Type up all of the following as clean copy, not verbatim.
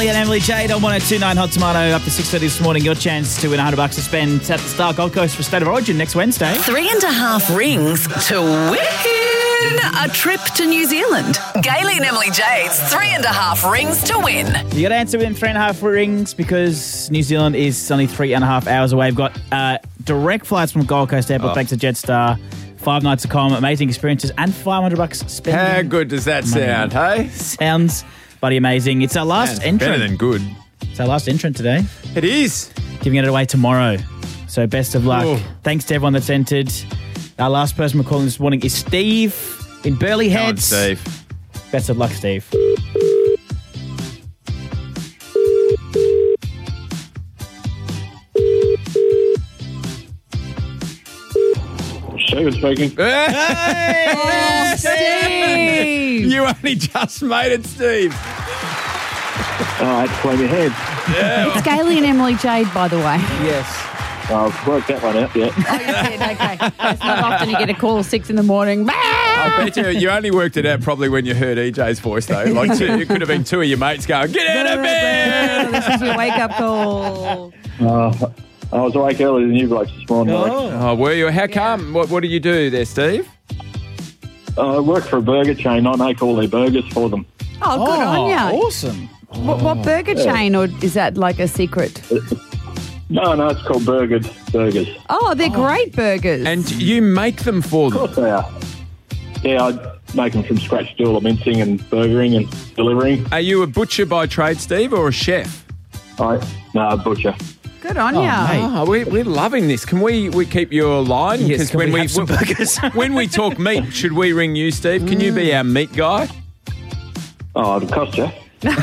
Gailey and Emily Jade on 102.9 Hot Tomato up to 6:30 this morning. Your chance to win $100 to spend at the Star Gold Coast for State of Origin next Wednesday. 3.5 rings to win a trip to New Zealand. Gailey and Emily Jade's 3.5 rings to win. You got to answer within 3.5 rings because New Zealand is only 3.5 hours away. We've got direct flights from Gold Coast Airport thanks to Jetstar. 5 nights to Colin, amazing experiences, and $500 spending. How good does that sound, hey? Sounds bloody amazing. It's our last entrant. Better than good. It's our last entrant today. It is. Giving it away tomorrow. So best of luck. Ooh. Thanks to everyone that's entered. Our last person we're calling this morning is Steve in Burleigh Come on, Heads. Steve. Best of luck, Steve. Steven speaking. Hey, Steve! You only just made it, Steve. I had to play my head. It's Gailey and Emily Jade, by the way. Yes. I've worked that one out, yeah. Oh, you did? Okay. It's not often you get a call 6 in the morning. I bet you only worked it out probably when you heard EJ's voice, though. Like, it could have been two of your mates going, get out of bed! This is your wake-up call. I was awake earlier than you blokes this morning. Oh, were you? How come? What do you do there, Steve? I work for a burger chain, and I make all their burgers for them. Oh, good on you. Awesome. What burger chain, or is that like a secret? No, it's called Burgers. Oh, they're great burgers. And you make them for them? Of course they are. Yeah, I make them from scratch, do all the mincing and burgering and delivering. Are you a butcher by trade, Steve, or a chef? Butcher. Good on you. mate. Oh, we're loving this. Can we keep your line? Yes, can we have some burgers? When we talk meat, should we ring you, Steve? Can you be our meat guy? Oh, it'll cost you.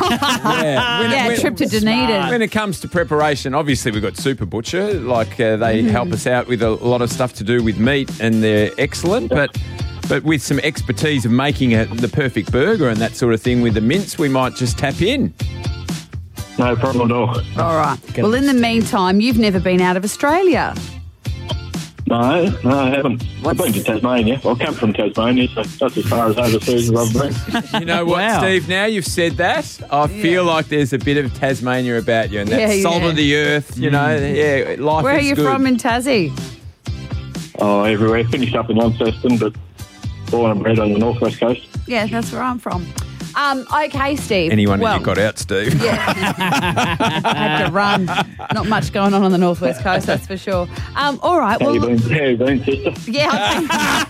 Yeah. Trip to Dunedin. When it comes to preparation, obviously we've got Super Butcher. Like they help us out with a lot of stuff to do with meat, and they're excellent. But with some expertise of making the perfect burger and that sort of thing with the mince, we might just tap in. No problem at all. All right. Well, in the meantime, you've never been out of Australia. No, I haven't. I've been to Tasmania. I come from Tasmania, so that's as far as overseas as I've been. You know what, Wow. Steve? Now you've said that, I feel like there's a bit of Tasmania about you, and that salt of the earth. You know, life. Where are is you good. from in Tassie? Oh, everywhere. Finished up in Launceston, but born and bred on the northwest coast. Yeah, that's where I'm from. Okay, Steve. Anyone well, that you got out, Steve? Yeah. I had to run. Not much going on the northwest coast, that's for sure. All right. How Well, you been, sister? yeah.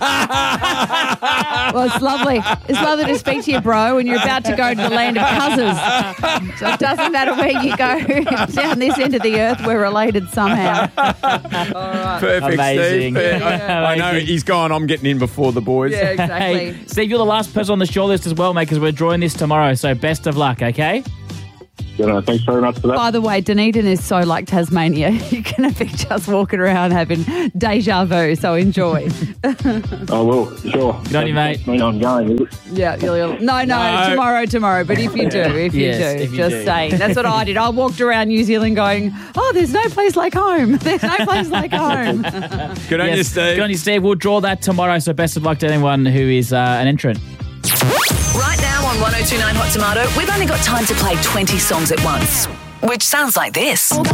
Well, it's lovely. It's lovely to speak to you, bro, when you're about to go to the land of cousins. So it doesn't matter where you go. Down this end of the earth, we're related somehow. Perfect, Amazing. Steve. I know he's gone. I'm getting in before the boys. Yeah, exactly. Hey, Steve, you're the last person on the shortlist as well, mate, because we're drawing this tomorrow. So best of luck, okay? Thanks very much for that. By the way, Dunedin is so like Tasmania. You're going to be just walking around having deja vu, so enjoy. I will, sure. Good on you, mate. I'm going, is it? Yeah, no, tomorrow. But if you do, Yes, if you just do. saying. That's what I did. I walked around New Zealand going, oh, there's no place like home. There's no place like home. Good on you, Steve. Good on you, Steve. We'll draw that tomorrow. So best of luck to anyone who is an entrant. Right now on 102.9 Hot Tomato, we've only got time to play 20 songs at once, which sounds like this.